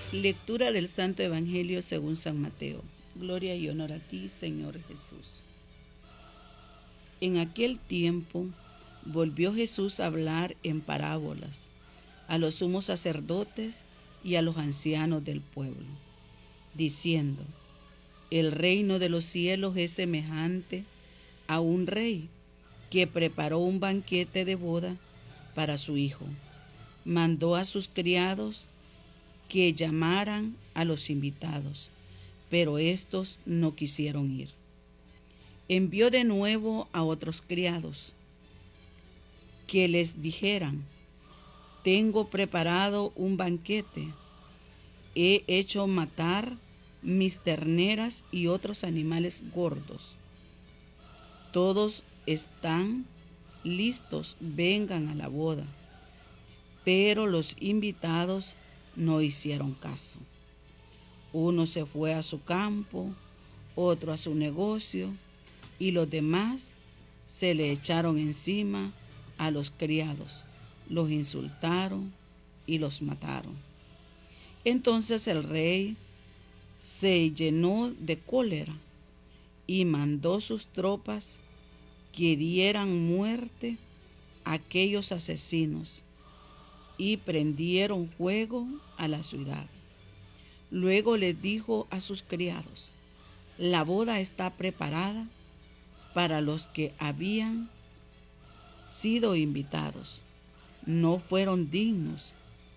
Lectura del Santo Evangelio según San Mateo. Gloria y honor a ti, Señor Jesús. En aquel tiempo volvió Jesús a hablar en parábolas a los sumos sacerdotes y a los ancianos del pueblo, diciendo: el reino de los cielos es semejante a un rey que preparó un banquete de boda para su hijo. Mandó a sus criados que llamaran a los invitados, pero estos no quisieron ir. Envió de nuevo a otros criados que les dijeran: tengo preparado un banquete, he hecho matar mis terneras y otros animales gordos. Todos están listos, vengan a la boda. Pero los invitados no hicieron caso. Uno se fue a su campo, otro a su negocio, y los demás se le echaron encima a los criados, los insultaron y los mataron. Entonces el rey se llenó de cólera y mandó sus tropas que dieran muerte a aquellos asesinos y prendieron fuego a la ciudad. Luego les dijo a sus criados: la boda está preparada para los que habían sido invitados. No fueron dignos.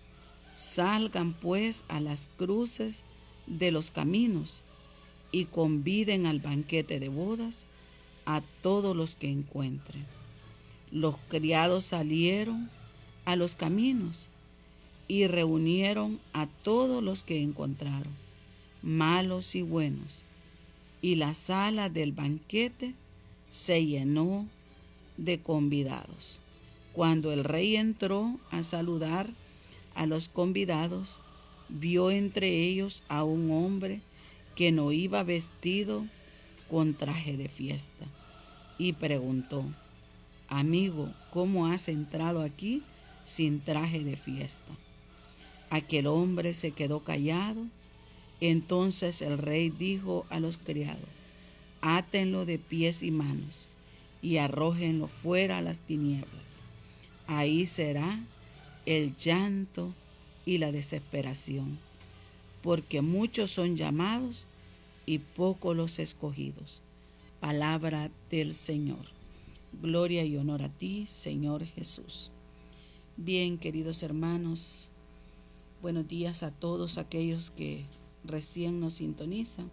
Salgan pues a las cruces de los caminos y conviden al banquete de bodas a todos los que encuentren. Los criados salieron a los caminos y reunieron a todos los que encontraron, malos y buenos, y la sala del banquete se llenó de convidados. Cuando el rey entró a saludar a los convidados, vio entre ellos a un hombre que no iba vestido con traje de fiesta, y preguntó: amigo, ¿cómo has entrado aquí sin traje de fiesta? Aquel hombre se quedó callado. Entonces el rey dijo a los criados: átenlo de pies y manos y arrójenlo fuera a las tinieblas. Ahí será el llanto y la desesperación, porque muchos son llamados y pocos los escogidos. Palabra del Señor. Gloria y honor a ti, Señor Jesús. Bien, queridos hermanos, buenos días a todos aquellos que recién nos sintonizan,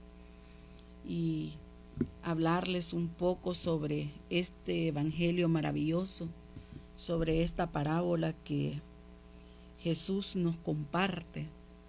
y hablarles un poco sobre este evangelio maravilloso, sobre esta parábola que Jesús nos comparte.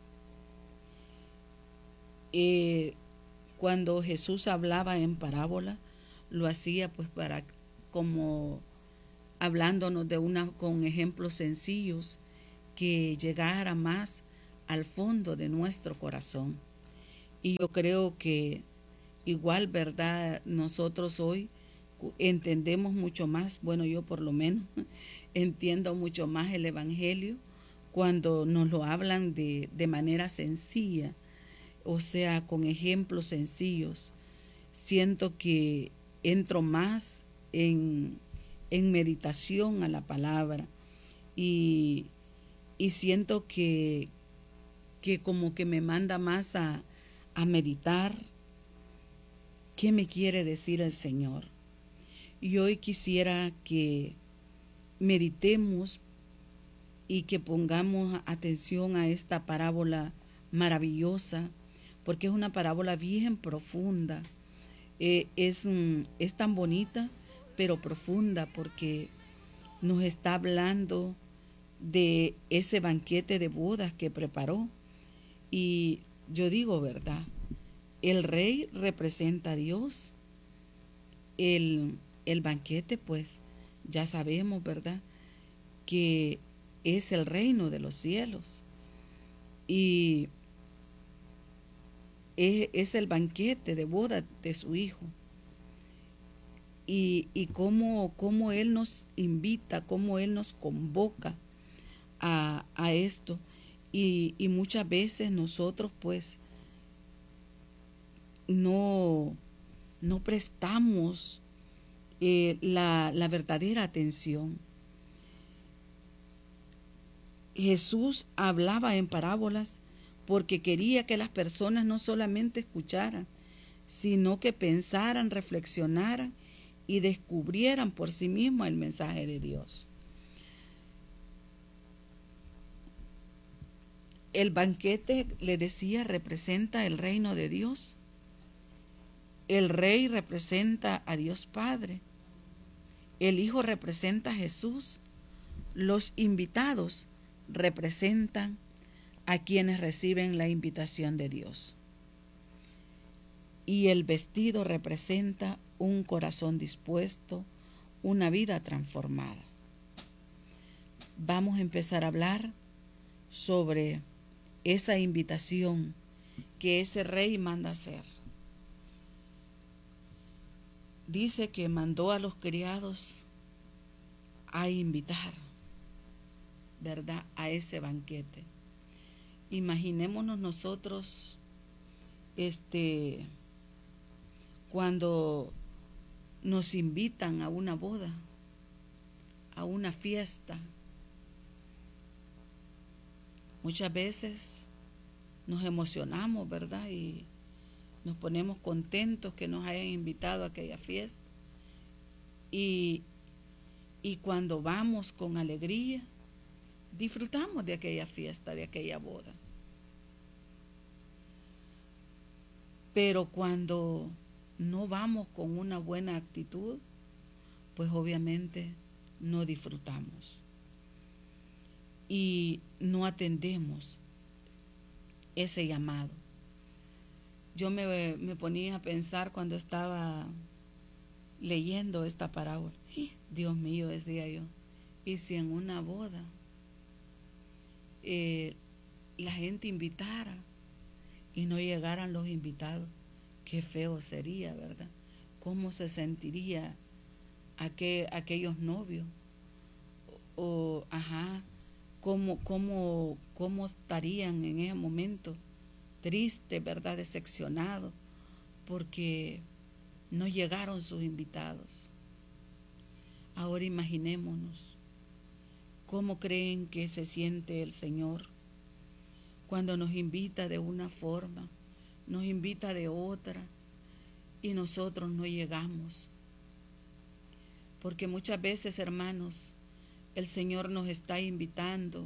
Cuando Jesús hablaba en parábola, lo hacía pues para, como hablándonos con ejemplos sencillos que llegara más al fondo de nuestro corazón. Y yo creo que igual, ¿verdad? Nosotros hoy entendemos mucho más, bueno, yo por lo menos entiendo mucho más el Evangelio cuando nos lo hablan de manera sencilla, o sea, con ejemplos sencillos. Siento que entro más en meditación a la palabra, y siento que como que me manda más a meditar qué me quiere decir el Señor. Y hoy quisiera que meditemos y que pongamos atención a esta parábola maravillosa, porque es una parábola bien profunda. Es tan bonita, pero profunda, porque nos está hablando de ese banquete de bodas que preparó. Y yo digo, ¿verdad? El rey representa a Dios. El banquete, pues, ya sabemos, ¿verdad?, que es el reino de los cielos. Y es el banquete de boda de su hijo. Y cómo Él nos invita, cómo Él nos convoca a esto. Y muchas veces nosotros pues no prestamos la verdadera atención. Jesús hablaba en parábolas porque quería que las personas no solamente escucharan, sino que pensaran, reflexionaran y descubrieran por sí mismos el mensaje de Dios. El banquete, le decía, representa el reino de Dios. El rey representa a Dios Padre. El Hijo representa a Jesús. Los invitados representan a quienes reciben la invitación de Dios. Y el vestido representa un corazón dispuesto, una vida transformada. Vamos a empezar a hablar sobre esa invitación que ese rey manda hacer. Dice que mandó a los criados a invitar, ¿verdad?, a ese banquete. Imaginémonos nosotros cuando nos invitan a una boda, a una fiesta. Muchas veces nos emocionamos, ¿verdad? Y nos ponemos contentos que nos hayan invitado a aquella fiesta. Y cuando vamos con alegría, disfrutamos de aquella fiesta, de aquella boda. Pero cuando no vamos con una buena actitud, pues obviamente no disfrutamos y no atendemos ese llamado. Yo me ponía a pensar cuando estaba leyendo esta parábola. Dios mío, decía yo, y si en una boda la gente invitara y no llegaran los invitados, qué feo sería, ¿verdad? ¿Cómo se sentiría aquellos novios? ¿Cómo estarían en ese momento? Tristes, ¿verdad? Decepcionados, porque no llegaron sus invitados. Ahora imaginémonos cómo creen que se siente el Señor cuando nos invita de una forma, nos invita de otra y nosotros no llegamos. Porque muchas veces, hermanos, el Señor nos está invitando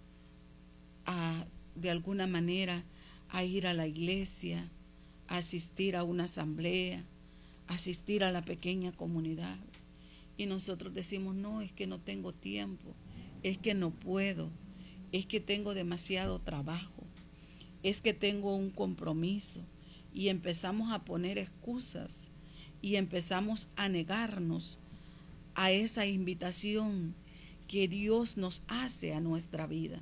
de alguna manera a ir a la iglesia, a asistir a una asamblea, a asistir a la pequeña comunidad. Y nosotros decimos, no, es que no tengo tiempo, es que no puedo, es que tengo demasiado trabajo, es que tengo un compromiso. Y empezamos a poner excusas y empezamos a negarnos a esa invitación que Dios nos hace a nuestra vida.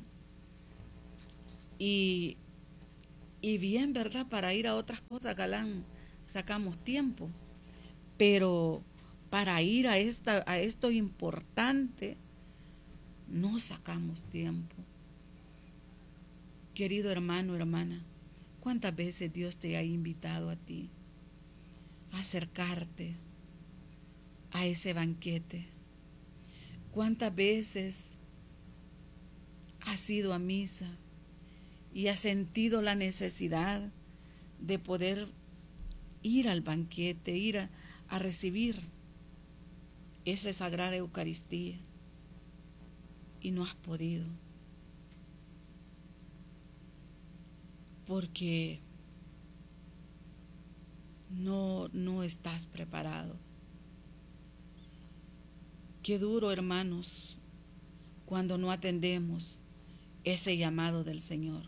Y bien, ¿verdad? Para ir a otras cosas, Galán, sacamos tiempo, pero para ir a esto importante, no sacamos tiempo. Querido hermano, hermana, ¿cuántas veces Dios te ha invitado a ti a acercarte a ese banquete? ¿Cuántas veces has ido a misa y has sentido la necesidad de poder ir al banquete, ir a recibir esa sagrada Eucaristía y no has podido? Porque no estás preparado. Qué duro, hermanos, cuando no atendemos ese llamado del Señor.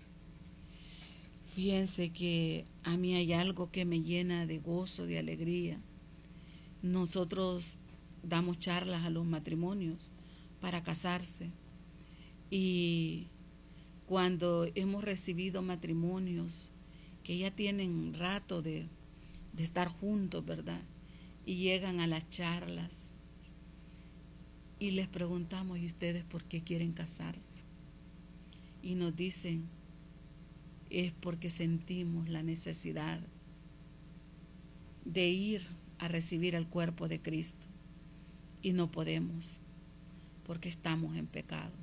Fíjense que a mí hay algo que me llena de gozo, de alegría. Nosotros damos charlas a los matrimonios para casarse y cuando hemos recibido matrimonios que ya tienen rato de estar juntos, ¿verdad? Y llegan a las charlas y les preguntamos, ¿y ustedes por qué quieren casarse? y nos dicen, es porque sentimos la necesidad de ir a recibir el cuerpo de Cristo y no podemos porque estamos en pecado.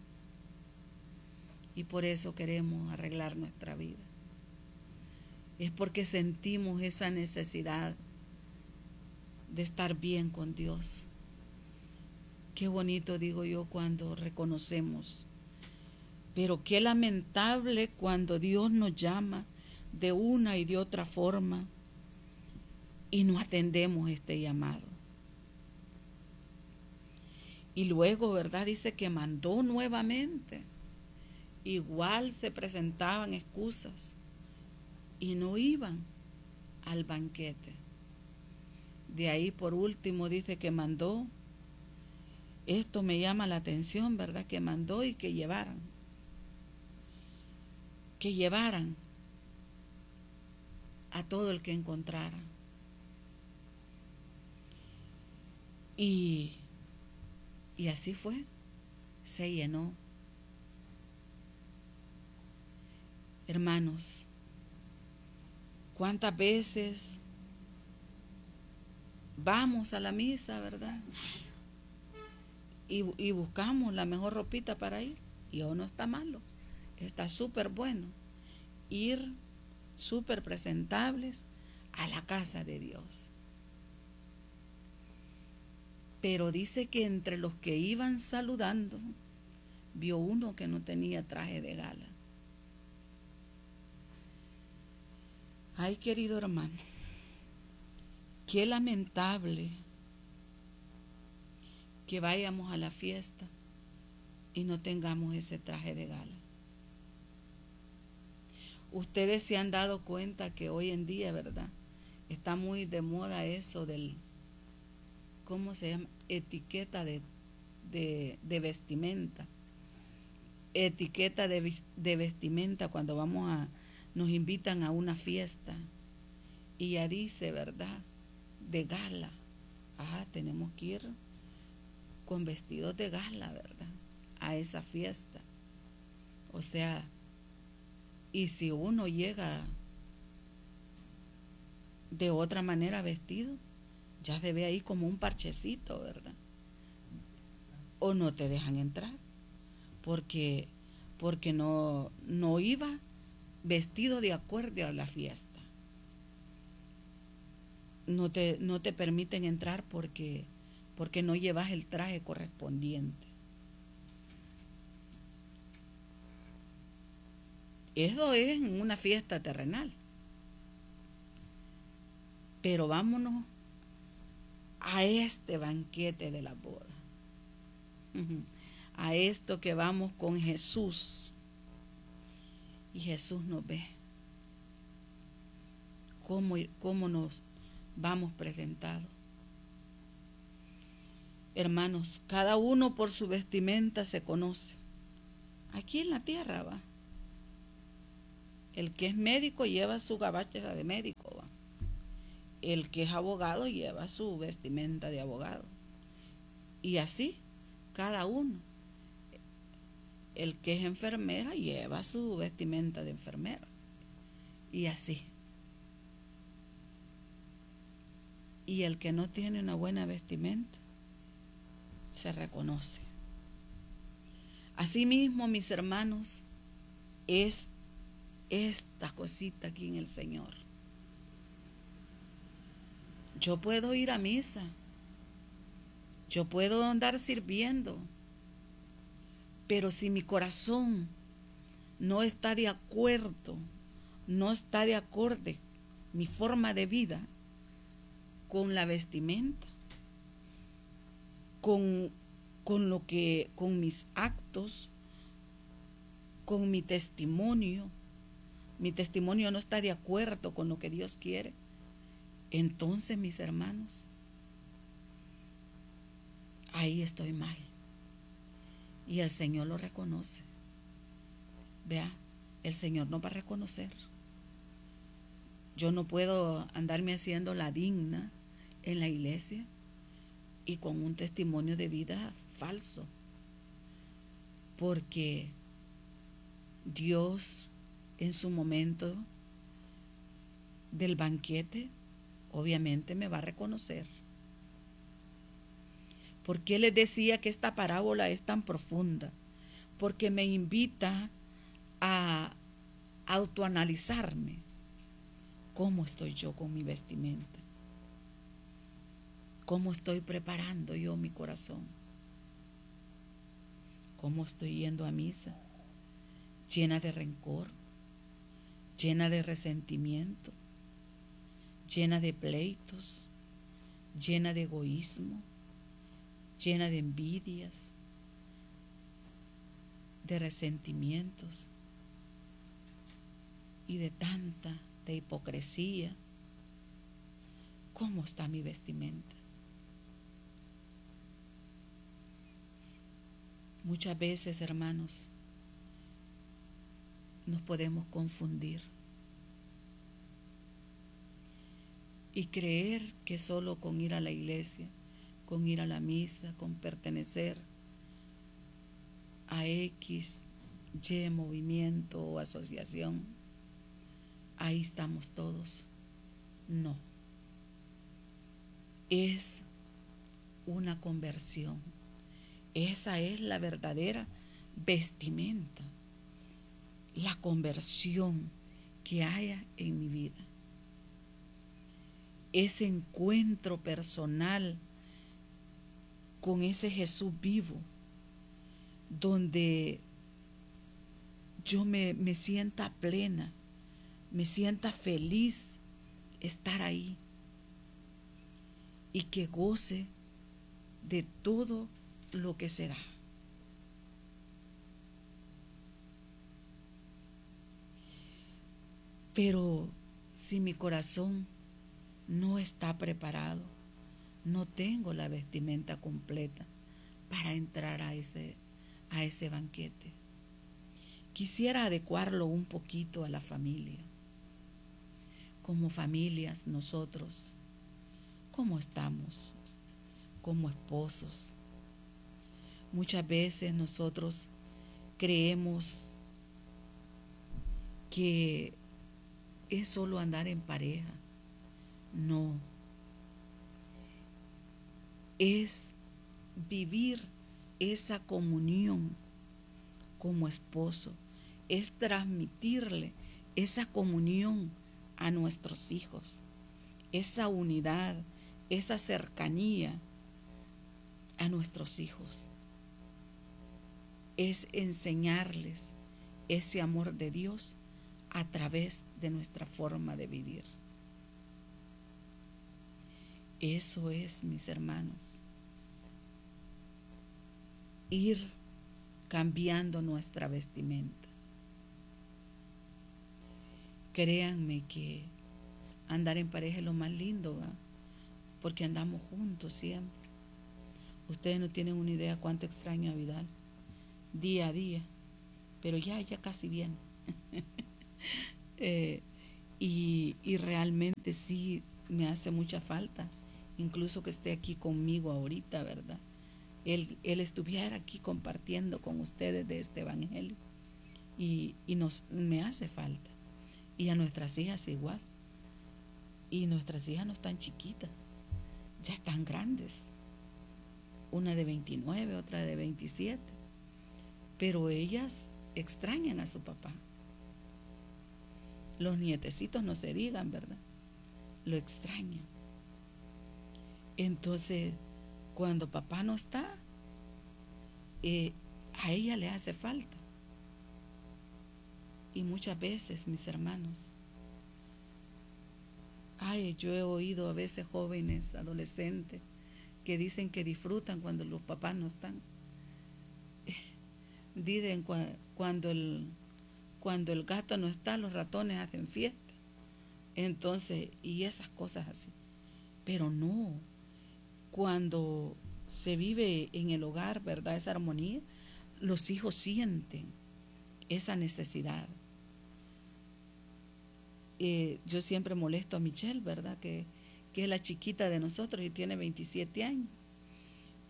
Y por eso queremos arreglar nuestra vida. Es porque sentimos esa necesidad de estar bien con Dios. Qué bonito, digo yo, cuando reconocemos. Pero qué lamentable cuando Dios nos llama de una y de otra forma y no atendemos este llamado. Y luego, ¿verdad? Dice que mandó nuevamente. Igual se presentaban excusas y no iban al banquete. De ahí por último dice que mandó, esto me llama la atención, ¿verdad? Que mandó y que llevaran a todo el que encontrara. Y así fue, se llenó. Hermanos, ¿cuántas veces vamos a la misa, verdad? Y buscamos la mejor ropita para ir. Y aún no está malo, está súper bueno. Ir súper presentables a la casa de Dios. Pero dice que entre los que iban saludando, vio uno que no tenía traje de gala. Ay, querido hermano, qué lamentable que vayamos a la fiesta y no tengamos ese traje de gala. Ustedes se han dado cuenta que hoy en día, ¿verdad? Está muy de moda eso del, ¿cómo se llama? Etiqueta de vestimenta. Etiqueta de vestimenta cuando nos invitan a una fiesta. Y ya dice, ¿verdad? De gala. Tenemos que ir con vestidos de gala, ¿verdad? A esa fiesta. O sea, y si uno llega de otra manera vestido, ya se ve ahí como un parchecito, ¿verdad? O no te dejan entrar, porque no iba vestido de acuerdo a la fiesta. No te permiten entrar porque no llevas el traje correspondiente. Eso es en una fiesta terrenal. Pero vámonos a este banquete de la boda. A esto que vamos con Jesús. Y Jesús nos ve. ¿Cómo nos vamos presentados? Hermanos, cada uno por su vestimenta se conoce. Aquí en la tierra, va. El que es médico lleva su gabacha de médico, va. El que es abogado lleva su vestimenta de abogado. Y así, cada uno. El que es enfermera lleva su vestimenta de enfermera. Y así. Y el que no tiene una buena vestimenta se reconoce. Asimismo, mis hermanos, es esta cosita aquí en el Señor. Yo puedo ir a misa, yo puedo andar sirviendo, pero si mi corazón no está de acuerdo, no está de acorde mi forma de vida con la vestimenta, con mis actos, con mi testimonio no está de acuerdo con lo que Dios quiere, entonces, mis hermanos, ahí estoy mal. Y el Señor lo reconoce. Vea, el Señor nos va a reconocer. Yo no puedo andarme haciendo la digna en la iglesia y con un testimonio de vida falso, porque Dios en su momento del banquete, obviamente me va a reconocer. ¿Por qué les decía que esta parábola es tan profunda? Porque me invita a autoanalizarme. ¿Cómo estoy yo con mi vestimenta? ¿Cómo estoy preparando yo mi corazón? ¿Cómo estoy yendo a misa? ¿Llena de rencor? ¿Llena de resentimiento? ¿Llena de pleitos? ¿Llena de egoísmo? ¿Llena de envidias? ¿De resentimientos? Y de hipocresía? ¿Cómo está mi vestimenta? Muchas veces, hermanos, nos podemos confundir y creer que solo con ir a la iglesia, con ir a la misa, con pertenecer a X, Y movimiento o asociación, ahí estamos todos. No. Es una conversión. Esa es la verdadera vestimenta, la conversión que haya en mi vida. Ese encuentro personal con ese Jesús vivo, donde yo me sienta plena, me sienta feliz estar ahí y que goce de todo lo que se da. Pero si mi corazón no está preparado, no tengo la vestimenta completa para entrar a ese banquete. Quisiera adecuarlo un poquito a la familia. Como familias, nosotros, ¿cómo estamos? Como esposos. Muchas veces nosotros creemos que es solo andar en pareja. No. Es vivir esa comunión como esposo. Es transmitirle esa comunión a nuestros hijos. Esa unidad, esa cercanía a nuestros hijos. Es enseñarles ese amor de Dios a través de nuestra forma de vivir. Eso es, mis hermanos, ir cambiando nuestra vestimenta. Créanme que andar en pareja es lo más lindo, ¿va? Porque andamos juntos siempre. Ustedes no tienen una idea cuánto extraño a Vidal, día a día, pero ya casi viene. Y realmente sí me hace mucha falta, incluso que esté aquí conmigo ahorita, ¿verdad? Él estuviera aquí compartiendo con ustedes de este evangelio y me hace falta. Y a nuestras hijas igual. Y nuestras hijas no están chiquitas, ya están grandes. Una de 29, otra de 27. Pero ellas extrañan a su papá. Los nietecitos no se digan, ¿verdad? Lo extrañan. Entonces, cuando papá no está, a ella le hace falta. Y muchas veces, mis hermanos, yo he oído a veces jóvenes, adolescentes, que dicen que disfrutan cuando los papás no están. Dicen cuando el gato no está, los ratones hacen fiesta. Entonces, y esas cosas así. Pero no, cuando se vive en el hogar, ¿verdad? Esa armonía, los hijos sienten esa necesidad. Yo siempre molesto a Michelle, ¿verdad? Que es la chiquita de nosotros y tiene 27 años.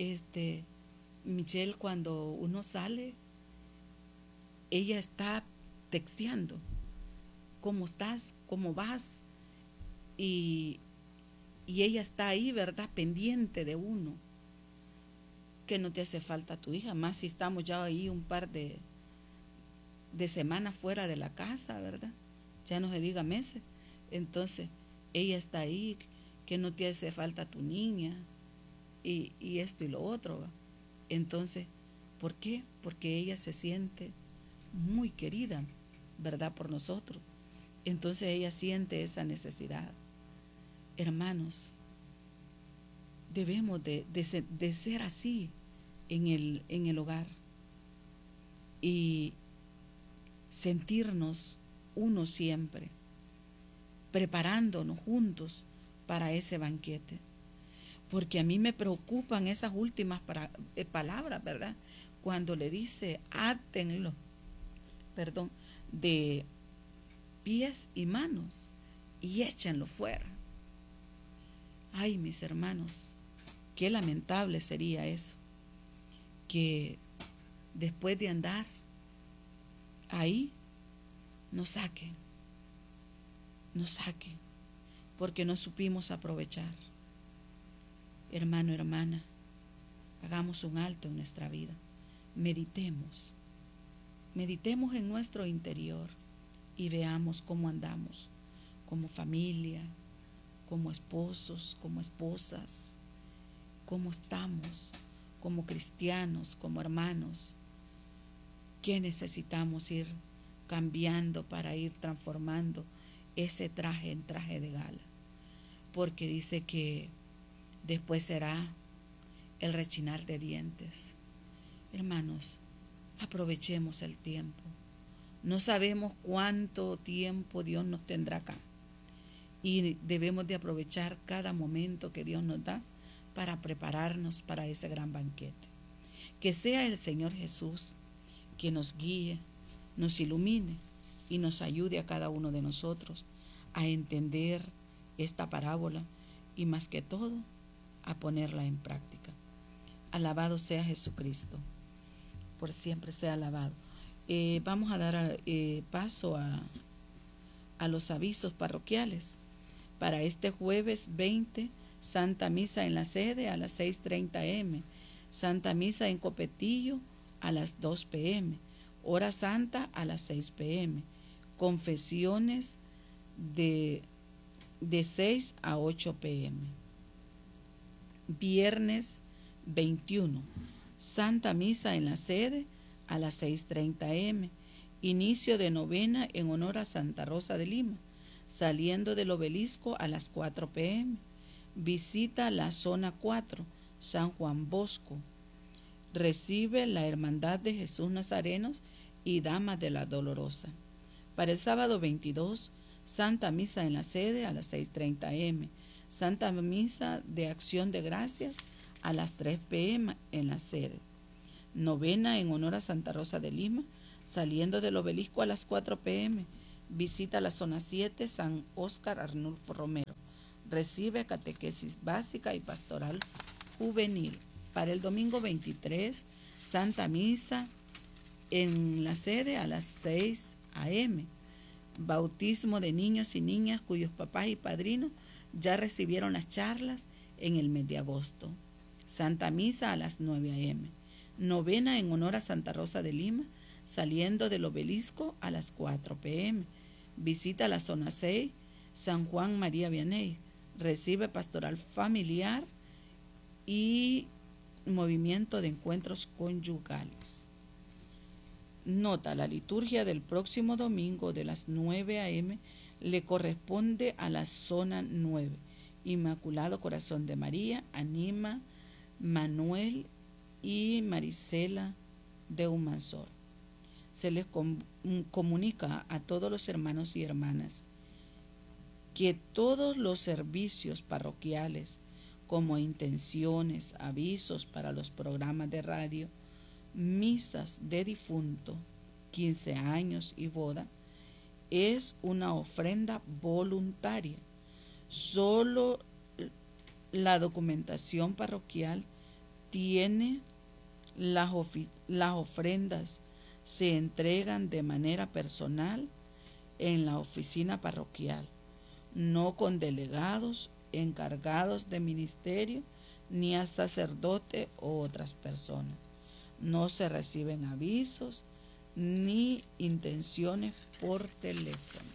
Michelle, cuando uno sale, ella está texteando. ¿Cómo estás? ¿Cómo vas? Y ella está ahí, ¿verdad? Pendiente de uno. Que no te hace falta tu hija, más si estamos ya ahí un par de semanas fuera de la casa, ¿verdad? Ya no se diga meses. Entonces, ella está ahí, que no te hace falta tu niña, y esto y lo otro, ¿va? Entonces, ¿por qué? Porque ella se siente muy querida, ¿verdad? Por nosotros. Entonces ella siente esa necesidad. Hermanos, debemos de ser así en el hogar y sentirnos uno siempre, preparándonos juntos para ese banquete. Porque a mí me preocupan esas últimas palabras, ¿verdad? Cuando le dice, átenlo, perdón, de pies y manos y échenlo fuera. Ay, mis hermanos, qué lamentable sería eso, que después de andar ahí nos saquen, porque no supimos aprovechar. Hermano, hermana, hagamos un alto en nuestra vida, meditemos en nuestro interior y veamos cómo andamos como familia, como esposos, como esposas, cómo estamos como cristianos, como hermanos, qué necesitamos ir cambiando para ir transformando ese traje en traje de gala, porque dice que después será el rechinar de dientes. Hermanos, aprovechemos el tiempo. No sabemos cuánto tiempo Dios nos tendrá acá y debemos de aprovechar cada momento que Dios nos da para prepararnos para ese gran banquete. Que sea el Señor Jesús quien nos guíe, nos ilumine y nos ayude a cada uno de nosotros a entender esta parábola y más que todo a ponerla en práctica. Alabado sea Jesucristo, por siempre sea alabado. Vamos a dar paso a los avisos parroquiales. Para este jueves 20, Santa Misa en la sede a las 6:30 m, Santa Misa en Copetillo a las 2 p.m, Hora Santa a las 6 p.m, confesiones de 6 a 8 p.m. Viernes 21, Santa Misa en la sede a las 6:30 m, inicio de novena en honor a Santa Rosa de Lima, saliendo del obelisco a las 4 p.m, visita la zona 4, San Juan Bosco, recibe la Hermandad de Jesús Nazarenos y Damas de la Dolorosa. Para el sábado 22, Santa Misa en la sede a las 6:30 m, Santa Misa de Acción de Gracias a las 3 p.m. en la sede. Novena en honor a Santa Rosa de Lima, saliendo del obelisco a las 4 p.m. Visita la zona 7, San Óscar Arnulfo Romero. Recibe catequesis básica y pastoral juvenil. Para el domingo 23, Santa Misa en la sede a las 6 a.m. Bautismo de niños y niñas cuyos papás y padrinos ya recibieron las charlas en el mes de agosto. Santa Misa a las 9 a.m. Novena en honor a Santa Rosa de Lima, saliendo del obelisco a las 4 p.m. Visita la zona 6, San Juan María Vianney. Recibe pastoral familiar y movimiento de encuentros conyugales. Nota: la liturgia del próximo domingo de las 9 a.m. le corresponde a la zona 9, Inmaculado Corazón de María, Anima, Manuel y Marisela de Humansor. Se les comunica a todos los hermanos y hermanas que todos los servicios parroquiales, como intenciones, avisos para los programas de radio, misas de difunto, 15 años y boda, es una ofrenda voluntaria. Solo la documentación parroquial tiene las ofrendas se entregan de manera personal en la oficina parroquial, no con delegados, encargados de ministerio, ni al sacerdote o otras personas. No se reciben avisos ni intenciones por teléfono.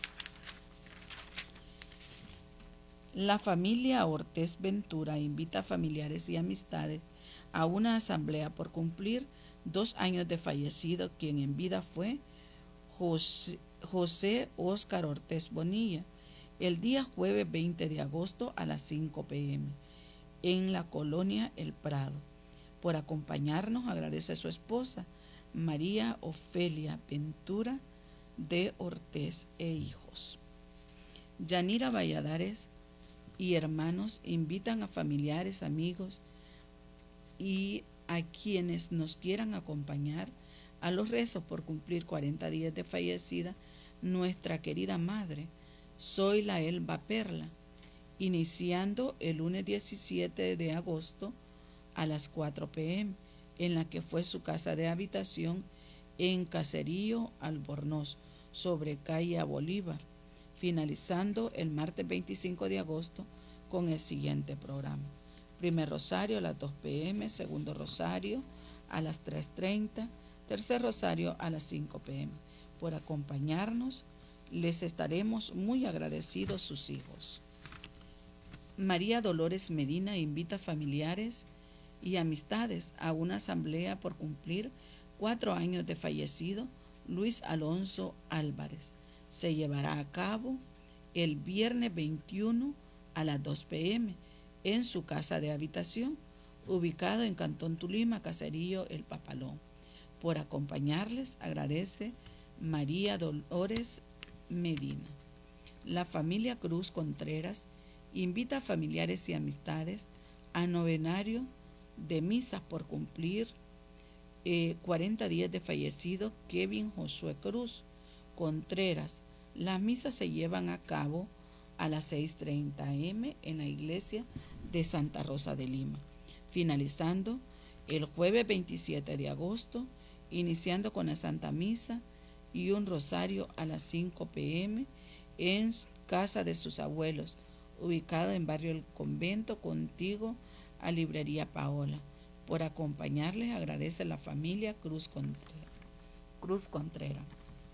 La familia Ortiz Ventura invita a familiares y amistades a una asamblea por cumplir 2 años de fallecido, quien en vida fue José Óscar Ortiz Bonilla, el día jueves 20 de agosto a las 5 p.m. en la colonia El Prado. Por acompañarnos agradece a su esposa, María Ofelia Ventura de Ortiz e hijos. Yanira Valladares y hermanos invitan a familiares, amigos y a quienes nos quieran acompañar a los rezos por cumplir 40 días de fallecida nuestra querida madre, Zoila Elba Perla, iniciando el lunes 17 de agosto a las 4 p.m., en la que fue su casa de habitación en Caserío Albornoz, sobre calle Bolívar, finalizando el martes 25 de agosto con el siguiente programa: primer rosario a las 2 p.m., segundo rosario a las 3:30, tercer rosario a las 5 p.m. Por acompañarnos, les estaremos muy agradecidos sus hijos. María Dolores Medina invita familiares y amistades a una asamblea por cumplir 4 años de fallecido Luis Alonso Álvarez. Se llevará a cabo el viernes 21 a las 2 p.m. en su casa de habitación, ubicado en Cantón Tulima, Caserío El Papalón. Por acompañarles agradece María Dolores Medina. La familia Cruz Contreras invita a familiares y amistades a novenario de misas por cumplir 40 días de fallecido Kevin Josué Cruz Contreras. Las misas se llevan a cabo a las 6:30 am en la iglesia de Santa Rosa de Lima, finalizando el jueves 27 de agosto, iniciando con la Santa Misa y un rosario a las 5 p.m. en casa de sus abuelos, ubicado en barrio El Convento, contiguo a Librería Paola. Por acompañarles agradece la familia Cruz Contreras.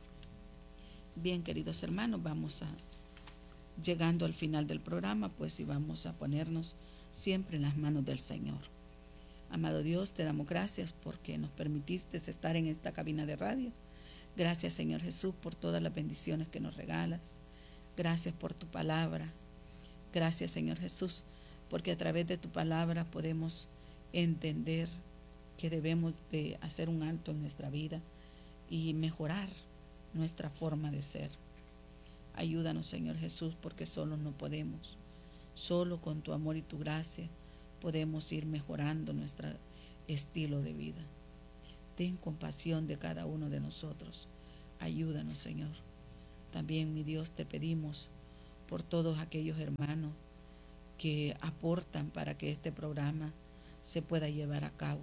Bien, queridos hermanos, vamos llegando al final del programa, pues, y vamos a ponernos siempre en las manos del Señor. Amado Dios, te damos gracias porque nos permitiste estar en esta cabina de radio. Gracias, Señor Jesús, por todas las bendiciones que nos regalas. Gracias por tu palabra. Gracias, Señor Jesús, porque a través de tu palabra podemos entender que debemos de hacer un alto en nuestra vida y mejorar nuestra forma de ser. Ayúdanos, Señor Jesús, porque solos no podemos. Solo con tu amor y tu gracia podemos ir mejorando nuestro estilo de vida. Ten compasión de cada uno de nosotros. Ayúdanos, Señor. También, mi Dios, te pedimos por todos aquellos hermanos que aportan para que este programa se pueda llevar a cabo.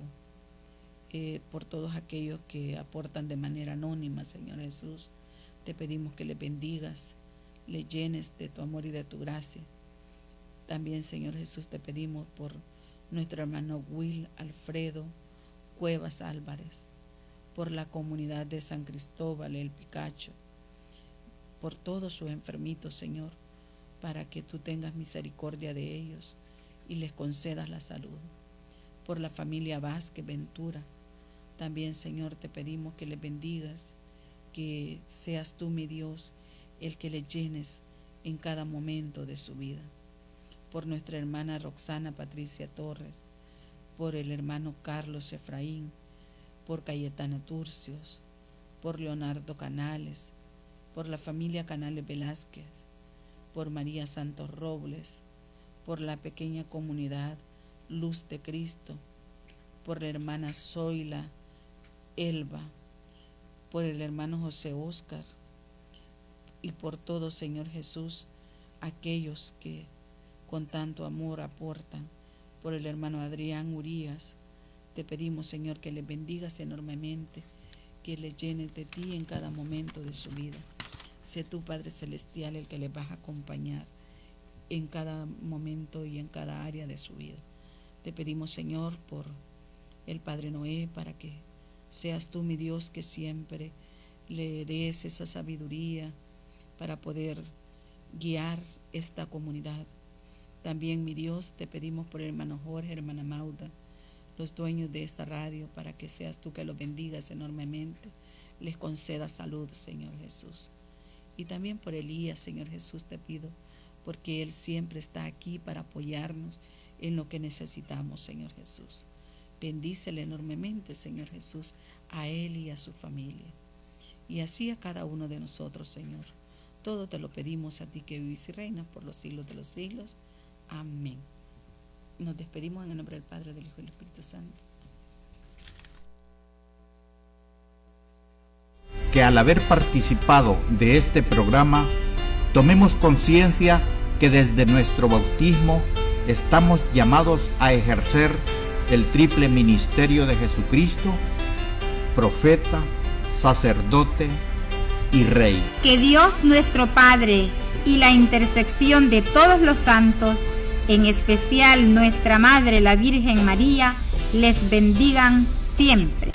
Por todos aquellos que aportan de manera anónima, Señor Jesús, te pedimos que les bendigas, les llenes de tu amor y de tu gracia. También, Señor Jesús, te pedimos por nuestro hermano Will Alfredo Cuevas Álvarez, por la comunidad de San Cristóbal El Picacho, por todos sus enfermitos, Señor, para que tú tengas misericordia de ellos y les concedas la salud. Por la familia Vázquez Ventura, también, Señor, te pedimos que les bendigas, que seas tú, mi Dios, el que les llenes en cada momento de su vida. Por nuestra hermana Roxana Patricia Torres, por el hermano Carlos Efraín, por Cayetana Turcios, por Leonardo Canales, por la familia Canales Velázquez, por María Santos Robles, por la pequeña comunidad Luz de Cristo, por la hermana Zoila Elba, por el hermano José Óscar y por todo, Señor Jesús, aquellos que con tanto amor aportan. Por el hermano Adrián Urías, te pedimos, Señor, que les bendigas enormemente, que le llenes de ti en cada momento de su vida. Sé tú, Padre Celestial, el que les vas a acompañar en cada momento y en cada área de su vida. Te pedimos, Señor, por el Padre Noé, para que seas tú, mi Dios, que siempre le des esa sabiduría para poder guiar esta comunidad. También, mi Dios, te pedimos por el hermano Jorge, hermana Mauda, los dueños de esta radio, para que seas tú que los bendigas enormemente, les conceda salud, Señor Jesús. Y también por Elías, Señor Jesús, te pido, porque él siempre está aquí para apoyarnos en lo que necesitamos, Señor Jesús. Bendícele enormemente, Señor Jesús, a él y a su familia. Y así a cada uno de nosotros, Señor. Todo te lo pedimos a ti que vivís y reinas por los siglos de los siglos. Amén. Nos despedimos en el nombre del Padre, del Hijo y del Espíritu Santo. Que al haber participado de este programa, tomemos conciencia que desde nuestro bautismo estamos llamados a ejercer el triple ministerio de Jesucristo, profeta, sacerdote y rey. Que Dios nuestro Padre y la intersección de todos los santos, en especial nuestra Madre la Virgen María, les bendigan siempre.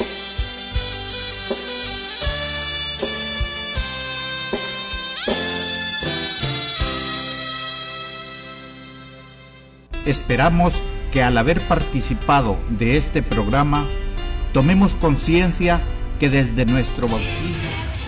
Esperamos que al haber participado de este programa, tomemos conciencia que desde nuestro bautismo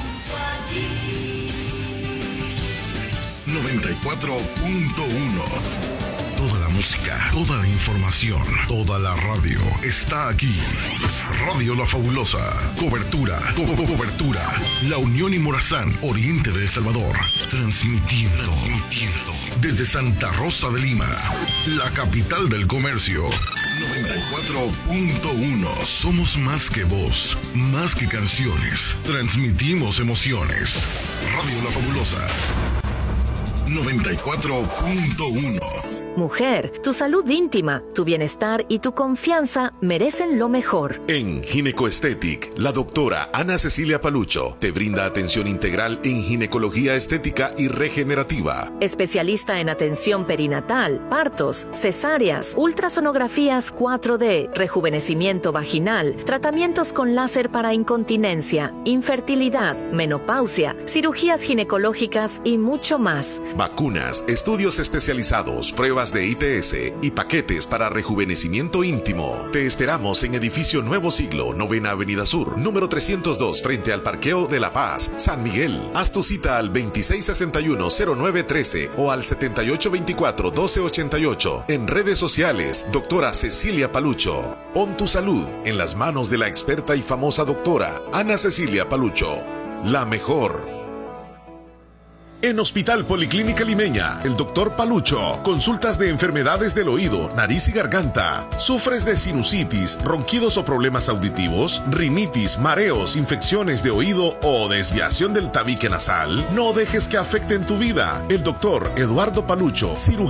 94.1. Toda la música, toda la información, toda la radio está aquí. Radio La Fabulosa. Cobertura. La Unión y Morazán, oriente de El Salvador. Transmitiendo. Desde Santa Rosa de Lima, la capital del comercio. 94.1. Somos más que voz, más que canciones. Transmitimos emociones. Radio La Fabulosa. 94.1. Mujer, tu salud íntima, tu bienestar y tu confianza merecen lo mejor. En Ginecoestetic, la doctora Ana Cecilia Palucho te brinda atención integral en ginecología estética y regenerativa. Especialista en atención perinatal, partos, cesáreas, ultrasonografías 4D, rejuvenecimiento vaginal, tratamientos con láser para incontinencia, infertilidad, menopausia, cirugías ginecológicas y mucho más. Vacunas, estudios especializados, pruebas de ITS y paquetes para rejuvenecimiento íntimo. Te esperamos en Edificio Nuevo Siglo, 9ª Avenida Sur, número 302, frente al Parqueo de La Paz, San Miguel. Haz tu cita al 2661-0913 o al 7824-1288. En redes sociales, doctora Cecilia Palucho. Pon tu salud en las manos de la experta y famosa doctora Ana Cecilia Palucho. La mejor. En Hospital Policlínica Limeña, el Dr. Palucho, consultas de enfermedades del oído, nariz y garganta. ¿Sufres de sinusitis, ronquidos o problemas auditivos? ¿Rinitis, mareos, infecciones de oído o desviación del tabique nasal? No dejes que afecten tu vida. El Dr. Eduardo Palucho, cirujano